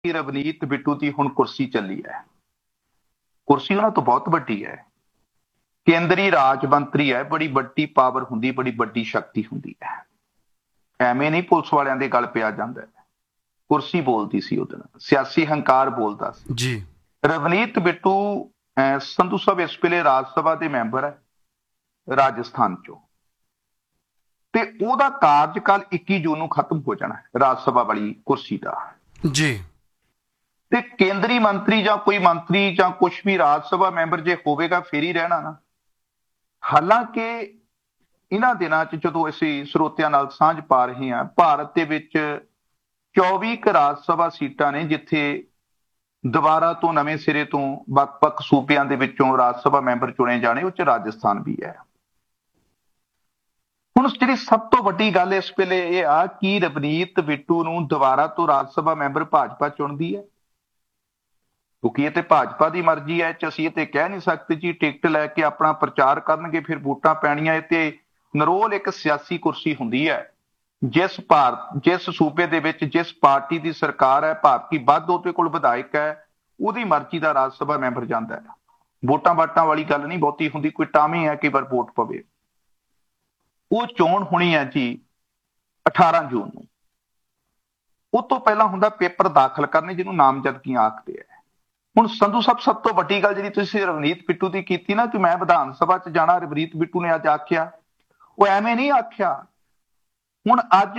कि रवनीत बिट्टू की हुण कुर्सी चली है। कुर्सी उन्हां तो बहुत वड्डी है, केंद्री राज मंत्री है, बड़ी वड्डी पावर हुंदी, बड़ी वड्डी शक्ति हुंदी है। एवें नहीं पुलिस वालियां दे गल पिया जांदा है। कुर्सी बोलती सी उहदे नाल, सियासी हंकार बोलदा सी जी। रवनीत बिट्टू संधू साहब इस वेले राज सभा के मैंबर है राजस्थान चो, ते ओहदा कार्यकाल 21 जून नूं खत्म हो जाना है राज सभा वाली कुर्सी का। जी। ते केंद्री मंत्री ਜਾਂ कोई मंत्री ਜਾਂ कुछ भी राज सभा मैंबर जे होवेगा फिर ही रहना ना। हालांकि इन्हां दिनां 'ਚ ਜਦੋਂ ਅਸੀਂ ਸਰੋਤਿਆਂ ਨਾਲ ਸਾਂਝ ਪਾ ਰਹੇ ਹਾਂ, ਭਾਰਤ ਦੇ ਵਿੱਚ 24 ਕੁ ਰਾਜ ਸਭਾ ਸੀਟਾਂ ਨੇ ਜਿੱਥੇ ਦੁਬਾਰਾ ਤੋਂ ਨਵੇਂ ਸਿਰੇ ਤੋਂ ਵੱਖ-ਵੱਖ ਸੂਬਿਆਂ ਦੇ ਵਿੱਚੋਂ ਰਾਜ ਸਭਾ ਮੈਂਬਰ ਚੁਣੇ ਜਾਣੇ, ਉਹ 'ਚ ਰਾਜਸਥਾਨ ਵੀ ਹੈ। ਹੁਣ ਜਿਹੜੀ ਸਭ ਤੋਂ ਵੱਡੀ ਗੱਲ ਇਸ ਵੇਲੇ ਇਹ ਆ ਕਿ ਰਵਨੀਤ ਬਿੱਟੂ ਨੂੰ ਦੁਬਾਰਾ ਤੋਂ ਰਾਜ ਸਭਾ ਮੈਂਬਰ ਭਾਜਪਾ ਚੁਣਦੀ ਹੈ, ਕਿਉਂਕਿ ਇਹ ਤੇ ਭਾਜਪਾ ਦੀ ਮਰਜ਼ੀ ਹੈ। ਅਸੀਂ ਇਹ ਤੇ ਕਹਿ ਨਹੀਂ ਸਕਦੇ ਜੀ ਟਿਕਟ ਲੈ ਕੇ ਆਪਣਾ ਪ੍ਰਚਾਰ ਕਰਨਗੇ ਫਿਰ ਵੋਟਾਂ ਪੈਣੀਆਂ। ਇਹ ਤੇ ਨਰੋਲ ਇੱਕ ਸਿਆਸੀ ਕੁਰਸੀ ਹੁੰਦੀ ਹੈ। ਜਿਸ ਸੂਬੇ ਦੇ ਵਿੱਚ ਜਿਸ ਪਾਰਟੀ ਦੀ ਸਰਕਾਰ ਹੈ, ਭਾਵ ਕਿ ਵੱਧ ਉਹਦੇ ਕੋਲ ਵਿਧਾਇਕ ਹੈ, ਉਹਦੀ ਮਰਜ਼ੀ ਦਾ ਰਾਜ ਸਭਾ ਮੈਂਬਰ ਜਾਂਦਾ ਹੈ। ਵੋਟਾਂ ਵਾਟਾਂ ਵਾਲੀ ਗੱਲ ਨਹੀਂ ਬਹੁਤੀ ਹੁੰਦੀ, ਕੋਈ ਟਾਵੇਂ ਹੈ ਕਈ ਵਾਰ ਵੋਟ ਪਵੇ। ਉਹ ਚੋਣ ਹੋਣੀ ਹੈ ਜੀ 18 ਜੂਨ ਨੂੰ। ਉਹ ਤੋਂ ਪਹਿਲਾਂ ਹੁੰਦਾ ਪੇਪਰ ਦਾਖਲ ਕਰਨੇ, ਜਿਹਨੂੰ ਨਾਮਜ਼ਦਗੀਆਂ ਆਖਦੇ ਹੈ। ਹੁਣ ਸੰਧੂ ਸਾਹਿਬ ਸਭ ਤੋਂ ਵੱਡੀ ਗੱਲ ਜਿਹੜੀ ਤੁਸੀਂ ਰਵਨੀਤ ਬਿੱਟੂ ਦੀ ਕੀਤੀ ਨਾ ਕਿ ਮੈਂ ਵਿਧਾਨ ਸਭਾ 'ਚ ਜਾਣਾ, ਰਵਨੀਤ ਬਿੱਟੂ ਨੇ ਅੱਜ ਆਖਿਆ, ਉਹ ਐਵੇਂ ਨਹੀਂ ਆਖਿਆ। ਹੁਣ ਅੱਜ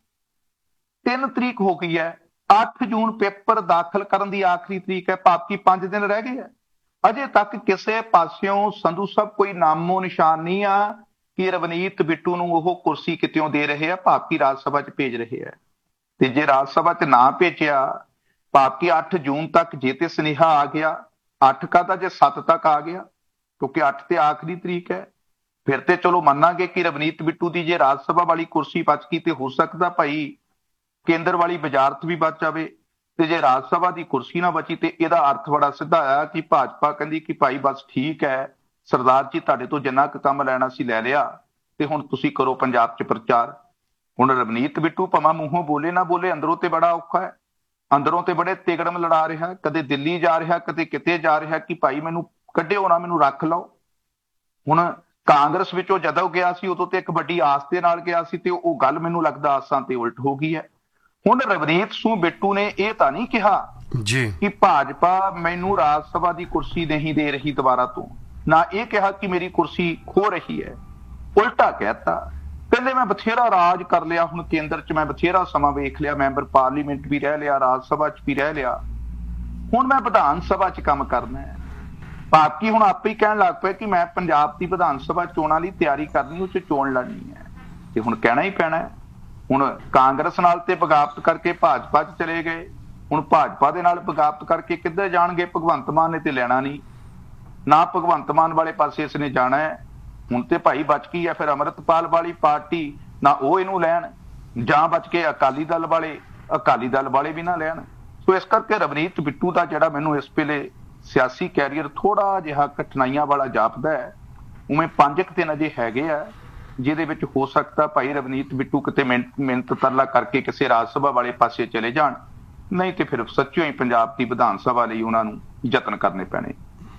3 ਤਰੀਕ ਹੋ ਗਈ ਹੈ, 8 ਜੂਨ ਪੇਪਰ ਦਾਖਲ ਕਰਨ ਦੀ ਆਖਰੀ ਤਰੀਕ ਹੈ, ਭਾਵ ਕਿ 5 ਦਿਨ ਰਹਿ ਗਏ ਹੈ। ਅਜੇ ਤੱਕ ਕਿਸੇ ਪਾਸਿਓਂ ਸੰਧੂ ਸਾਹਿਬ ਕੋਈ ਨਾਮੋ ਨਿਸ਼ਾਨ ਨਹੀਂ ਆ ਕਿ ਰਵਨੀਤ ਬਿੱਟੂ ਨੂੰ ਉਹ ਕੁਰਸੀ ਕਿਤਿਓਂ ਦੇ ਰਹੇ ਆ, ਭਾਵ ਕਿ ਰਾਜ ਸਭਾ 'ਚ ਭੇਜ ਰਹੇ ਆ। ਤੇ ਜੇ ਰਾਜ ਸਭਾ 'ਚ ਨਾ ਭੇਜਿਆ, ਭਾਵ ਕਿ 8 ਜੂਨ ਤੱਕ ਜੇ ਤੇ ਸੁਨੇਹਾ ਆ ਗਿਆ, 8 ਕਾਹਦਾ ਜੇ 7 ਤੱਕ ਆ ਗਿਆ, ਕਿਉਂਕਿ 8 ਤੇ ਆਖਰੀ ਤਰੀਕ ਹੈ, ਫਿਰ ਤੇ ਚਲੋ ਮੰਨਾਂਗੇ ਕਿ ਰਵਨੀਤ ਬਿੱਟੂ ਦੀ ਜੇ ਰਾਜ ਸਭਾ ਵਾਲੀ ਕੁਰਸੀ ਬਚ ਗਈ ਤੇ ਹੋ ਸਕਦਾ ਭਾਈ ਕੇਂਦਰ ਵਾਲੀ ਵਜ਼ਾਰਤ ਵੀ ਬਚ ਜਾਵੇ। ਤੇ ਜੇ ਰਾਜ ਸਭਾ ਦੀ ਕੁਰਸੀ ਨਾ ਬਚੀ ਤੇ ਇਹਦਾ ਅਰਥ ਬੜਾ ਸਿੱਧਾ ਆ ਕਿ ਭਾਜਪਾ ਕਹਿੰਦੀ ਕਿ ਭਾਈ ਬਸ ਠੀਕ ਹੈ ਸਰਦਾਰ ਜੀ, ਤੁਹਾਡੇ ਤੋਂ ਜਿੰਨਾ ਕੁ ਕੰਮ ਲੈਣਾ ਸੀ ਲੈ ਲਿਆ ਤੇ ਹੁਣ ਤੁਸੀਂ ਕਰੋ ਪੰਜਾਬ 'ਚ ਪ੍ਰਚਾਰ। ਹੁਣ ਰਵਨੀਤ ਬਿੱਟੂ ਭਾਵੇਂ ਮੂੰਹੋਂ ਬੋਲੇ ਨਾ ਬੋਲੇ, ਅੰਦਰੋਂ ਤੇ ਬੜਾ ਔਖਾ ਹੈ। ਅੰਦਰੋਂ ਤੇ ਬੜੇ ਤਿਗੜਮ ਲੜਾ ਰਿਹਾ, ਕਦੇ ਦਿੱਲੀ ਜਾ ਰਿਹਾ, ਕਦੇ ਕਿਤੇ ਜਾ ਰਿਹਾ ਕਿ ਭਾਈ ਮੈਨੂੰ ਕੱਢਿਓ ਨਾ, ਮੈਨੂੰ ਰੱਖ ਲਓ। ਹੁਣ ਕਾਂਗਰਸ ਵਿੱਚੋਂ ਜਦੋਂ ਗਿਆ ਸੀ ਉਦੋਂ ਤੇ ਇੱਕ ਵੱਡੀ ਆਸ ਦੇ ਨਾਲ ਗਿਆ ਸੀ ਤੇ ਉਹ ਗੱਲ ਮੈਨੂੰ ਲੱਗਦਾ ਆਸਾਂ ਤੇ ਉਲਟ ਹੋ ਗਈ ਹੈ। ਹੁਣ ਰਵਨੀਤ ਸਿੰਘ ਬਿੱਟੂ ਨੇ ਇਹ ਤਾਂ ਨਹੀਂ ਕਿਹਾ ਜੀ ਕਿ ਭਾਜਪਾ ਮੈਨੂੰ ਰਾਜ ਸਭਾ ਦੀ ਕੁਰਸੀ ਨਹੀਂ ਦੇ ਰਹੀ ਦੁਬਾਰਾ ਤੋਂ, ਨਾ ਇਹ ਕਿਹਾ ਕਿ ਮੇਰੀ ਕੁਰਸੀ ਖੋ ਰਹੀ ਹੈ। ਉਲਟਾ ਕਹਿਤਾ, ਕਹਿੰਦੇ ਮੈਂ ਬਥੇਰਾ ਰਾਜ ਕਰ ਲਿਆ, ਹੁਣ ਕੇਂਦਰ 'ਚ ਮੈਂ ਬਥੇਰਾ ਸਮਾਂ ਵੇਖ ਲਿਆ, ਮੈਂਬਰ ਪਾਰਲੀਮੈਂਟ ਵੀ ਰਹਿ ਲਿਆ, ਰਾਜ ਸਭਾ 'ਚ ਵੀ ਰਹਿ ਲਿਆ, ਹੁਣ ਮੈਂ ਵਿਧਾਨ ਸਭਾ 'ਚ ਕੰਮ ਕਰਨਾ ਹੈ। ਭਾਵ ਕਿ ਹੁਣ ਆਪੇ ਹੀ ਕਹਿਣ ਲੱਗ ਪਏ ਕਿ ਮੈਂ ਪੰਜਾਬ ਦੀ ਵਿਧਾਨ ਸਭਾ ਚੋਣਾਂ ਲਈ ਤਿਆਰੀ ਕਰਨੀ, ਉਹ 'ਚ ਚੋਣ ਲੜਨੀ ਹੈ ਤੇ ਹੁਣ ਕਹਿਣਾ ਹੀ ਪੈਣਾ ਹੈ। ਹੁਣ ਕਾਂਗਰਸ ਨਾਲ ਤੇ ਬਗਾਵਤ ਕਰਕੇ ਭਾਜਪਾ 'ਚ ਚਲੇ ਗਏ, ਹੁਣ ਭਾਜਪਾ ਦੇ ਨਾਲ ਬਗਾਵਤ ਕਰਕੇ ਕਿੱਧਰ ਜਾਣਗੇ? ਭਗਵੰਤ ਮਾਨ ਨੇ ਤੇ ਲੈਣਾ ਨਹੀਂ ਨਾ, ਭਗਵੰਤ ਮਾਨ ਵਾਲੇ ਪਾਸੇ ਇਸਨੇ ਜਾਣਾ ਹੈ। ਹੁਣ ਤੇ ਭਾਈ ਬਚ ਗਈ ਹੈ ਫਿਰ ਅੰਮ੍ਰਿਤਪਾਲ ਵਾਲੀ ਪਾਰਟੀ, ਨਾ ਉਹ ਇਹਨੂੰ ਲੈਣ, ਜਾਂ ਬਚ ਕੇ ਅਕਾਲੀ ਦਲ ਵਾਲੇ ਵੀ ਨਾ ਲੈਣ। ਸੋ ਇਸ ਕਰਕੇ ਰਵਨੀਤ ਬਿੱਟੂ ਦਾ ਜਿਹੜਾ ਮੈਨੂੰ ਇਸ ਵੇਲੇ ਸਿਆਸੀ ਕੈਰੀਅਰ ਥੋੜਾ ਜਿਹਾ ਕਠਿਨਾਈਆਂ ਵਾਲਾ ਜਾਪਦਾ ਹੈ। ਉਵੇਂ 5 ਦਿਨ ਅਜੇ ਹੈਗੇ ਆ ਜਿਹਦੇ ਵਿੱਚ ਹੋ ਸਕਦਾ ਭਾਈ ਰਵਨੀਤ ਬਿੱਟੂ ਕਿਤੇ ਮਿਹਨਤ ਤਰਲਾ ਕਰਕੇ ਕਿਸੇ ਰਾਜ ਸਭਾ ਵਾਲੇ ਪਾਸੇ ਚਲੇ ਜਾਣ, ਨਹੀਂ ਤੇ ਫਿਰ ਸੱਚਿਓ ਹੀ ਪੰਜਾਬ ਦੀ ਵਿਧਾਨ ਸਭਾ ਲਈ ਉਹਨਾਂ ਨੂੰ ਯਤਨ ਕਰਨੇ ਪੈਣੇ।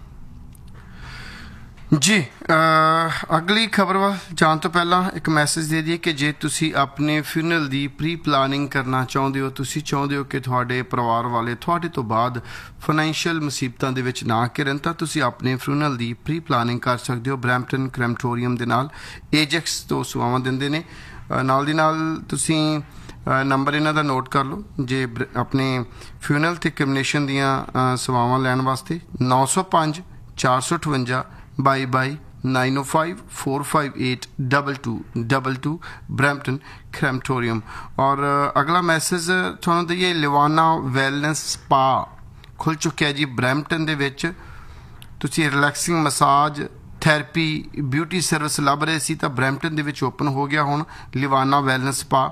ਜੀ ਅਗਲੀ ਖਬਰ ਵੱਲ ਜਾਣ ਤੋਂ ਪਹਿਲਾਂ ਇੱਕ ਮੈਸੇਜ ਦੇ ਦਈਏ ਕਿ ਜੇ ਤੁਸੀਂ ਆਪਣੇ ਫਿਊਨਰਲ ਦੀ ਪ੍ਰੀ ਪਲਾਨਿੰਗ ਕਰਨਾ ਚਾਹੁੰਦੇ ਹੋ, ਤੁਸੀਂ ਚਾਹੁੰਦੇ ਹੋ ਕਿ ਤੁਹਾਡੇ ਪਰਿਵਾਰ ਵਾਲੇ ਤੁਹਾਡੇ ਤੋਂ ਬਾਅਦ ਫਾਈਨੈਂਸ਼ੀਅਲ ਮੁਸੀਬਤਾਂ ਦੇ ਵਿੱਚ ਨਾ ਘਿਰਨ, ਤਾਂ ਤੁਸੀਂ ਆਪਣੇ ਫਿਊਨਰਲ ਦੀ ਪ੍ਰੀ ਪਲਾਨਿੰਗ ਕਰ ਸਕਦੇ ਹੋ ਬਰੈਂਪਟਨ ਕ੍ਰੈਮਟੋਰੀਅਮ ਦੇ ਨਾਲ। ਏਜੈਕਸ ਤੋਂ ਸੇਵਾਵਾਂ ਦਿੰਦੇ ਨੇ। ਨਾਲ ਦੀ ਨਾਲ ਤੁਸੀਂ ਨੰਬਰ ਇਹਨਾਂ ਦਾ ਨੋਟ ਕਰ ਲਓ ਜੇ ਆਪਣੇ ਫਿਊਨਰਲ ਤੇ ਕ੍ਰਿਮੀਨੇਸ਼ਨ ਦੀਆਂ ਸੇਵਾਵਾਂ ਲੈਣ ਵਾਸਤੇ। 905 458 22 905 458 2222 ब्रैम्पटन क्रैम्पटोरियम। और अगला मैसेज ਤੁਹਾਨੂੰ ਦਈਏ ਲਿਵਾਨਾ ਵੈਲਨੈਸ ਸਪਾ ਖੁੱਲ੍ਹ ਚੁੱਕਿਆ ਜੀ ਬਰੈਂਪਟਨ ਦੇ ਵਿੱਚ। ਤੁਸੀਂ relaxing massage therapy beauty service ਲੱਭ ਰਹੇ ਸੀ ਤਾਂ ਬਰੈਂਪਟਨ ਦੇ ਵਿੱਚ ਓਪਨ ਹੋ ਗਿਆ ਹੁਣ ਲਿਵਾਨਾ wellness spa.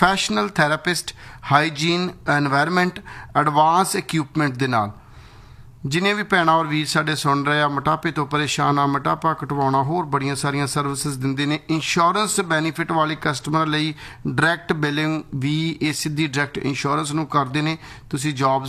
professional therapist, hygiene, environment, advanced equipment ਦੇ ਨਾਲ ਜਿਨੇ ਵੀ ਭੈਣਾਂ ਔਰ ਵੀਰ ਸਾਡੇ ਸੁਣ ਰਹੇ ਆ, ਮੋਟਾਪੇ ਤੋਂ ਪਰੇਸ਼ਾਨ ਆ, ਮੋਟਾਪਾ ਘਟਵਾਉਣਾ, ਹੋਰ ਬੜੀਆਂ ਸਾਰੀਆਂ ਸਰਵਿਸਿਜ਼ ਦਿੰਦੇ ਨੇ। ਇੰਸ਼ੋਰੈਂਸ ਬੈਨੀਫਿਟ ਵਾਲੇ ਕਸਟਮਰ ਲਈ ਡਾਇਰੈਕਟ ਬਿਲਿੰਗ ਵੀ ਇਹ ਸਿੱਧੀ ਡਾਇਰੈਕਟ ਇੰਸ਼ੋਰੈਂਸ ਨੂੰ ਕਰਦੇ ਨੇ। ਤੁਸੀਂ ਜੌਬ